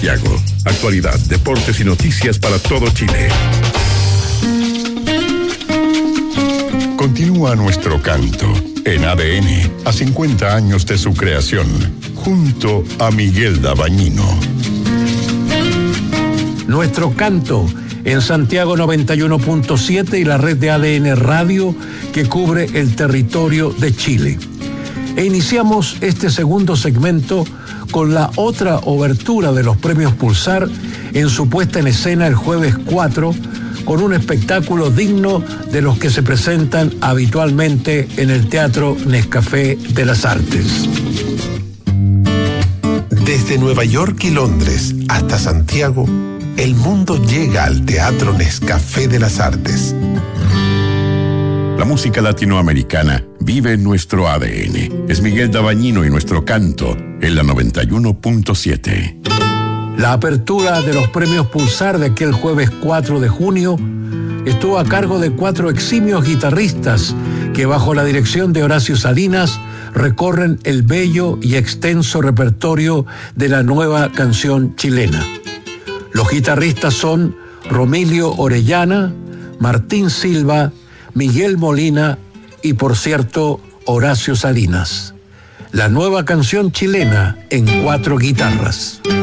Santiago. Actualidad, deportes y noticias para todo Chile. Continúa nuestro canto en ADN a 50 años de su creación, junto a Miguel Dabañino. Nuestro canto en Santiago 91.7 y la red de ADN Radio que cubre el territorio de Chile. E iniciamos este segundo segmento con la otra obertura de los premios Pulsar en su puesta en escena el jueves 4, con un espectáculo digno de los que se presentan habitualmente en el Teatro Nescafé de las Artes. Desde Nueva York y Londres hasta Santiago, el mundo llega al Teatro Nescafé de las Artes. La música latinoamericana vive en nuestro ADN. Es Miguel Dabañino y nuestro canto en la 91.7. La apertura de los premios Pulsar de aquel jueves 4 de junio estuvo a cargo de 4 eximios guitarristas que bajo la dirección de Horacio Salinas recorren el bello y extenso repertorio de la nueva canción chilena. Los guitarristas son Romilio Orellana, Martín Silva, Miguel Molina y, por cierto, Horacio Salinas. La nueva canción chilena en 4 guitarras.